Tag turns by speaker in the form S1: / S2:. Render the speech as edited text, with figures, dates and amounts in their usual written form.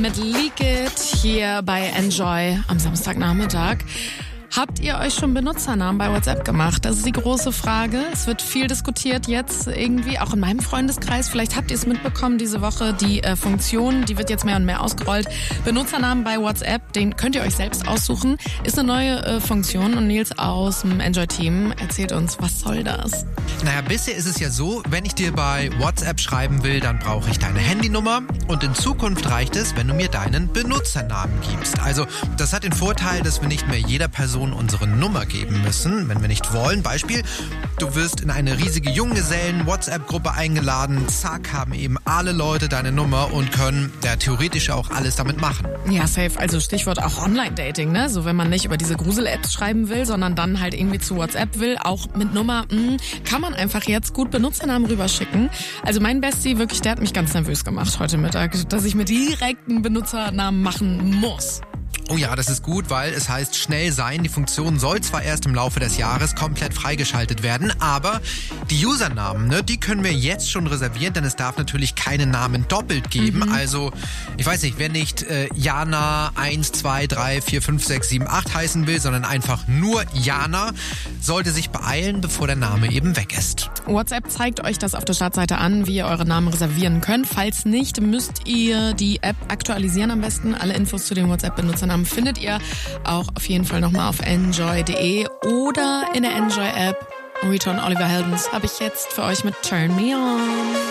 S1: mit Leak It hier bei Enjoy am Samstagnachmittag. Habt ihr euch schon Benutzernamen bei WhatsApp gemacht? Das ist die große Frage. Es wird viel diskutiert jetzt irgendwie, auch in meinem Freundeskreis. Vielleicht habt ihr es mitbekommen diese Woche. Die Funktion, die wird jetzt mehr und mehr ausgerollt. Benutzernamen bei WhatsApp, den könnt ihr euch selbst aussuchen. Ist eine neue Funktion. Und Nils aus dem Enjoy-Team erzählt uns, was soll das?
S2: Naja, bisher ist es ja so, wenn ich dir bei WhatsApp schreiben will, dann brauche ich deine Handynummer. Und in Zukunft reicht es, wenn du mir deinen Benutzernamen gibst. Also das hat den Vorteil, dass wir nicht mehr jeder Person unsere Nummer geben müssen, wenn wir nicht wollen. Beispiel, du wirst in eine riesige Junggesellen-WhatsApp-Gruppe eingeladen. Zack, haben eben alle Leute deine Nummer und können ja theoretisch auch alles damit machen.
S1: Ja, safe. Also Stichwort auch Online-Dating, ne? So, wenn man nicht über diese Grusel-Apps schreiben will, sondern dann halt irgendwie zu WhatsApp will, auch mit Nummer, kann man einfach jetzt gut Benutzernamen rüberschicken. Also mein Bestie, wirklich, der hat mich ganz nervös gemacht heute Mittag, dass ich mir direkt einen Benutzernamen machen muss.
S2: Oh ja, das ist gut, weil es heißt schnell sein. Die Funktion soll zwar erst im Laufe des Jahres komplett freigeschaltet werden, aber die Usernamen, ne, die können wir jetzt schon reservieren, denn es darf natürlich keine Namen doppelt geben. Also, ich weiß nicht, wer nicht Jana 1, 2, 3, 4, 5, 6, 7, 8 heißen will, sondern einfach nur Jana, sollte sich beeilen, bevor der Name eben weg ist.
S1: WhatsApp zeigt euch das auf der Startseite an, wie ihr eure Namen reservieren könnt. Falls nicht, müsst ihr die App aktualisieren am besten. Alle Infos zu den WhatsApp-Benutzernamen findet ihr auch auf jeden Fall nochmal auf enjoy.de oder in der Enjoy-App. Riton Oliver Heldens habe ich jetzt für euch mit Turn Me On.